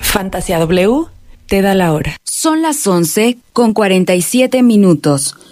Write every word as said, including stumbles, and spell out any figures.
Fantasía W te da la hora. Son las once con cuarenta y siete minutos.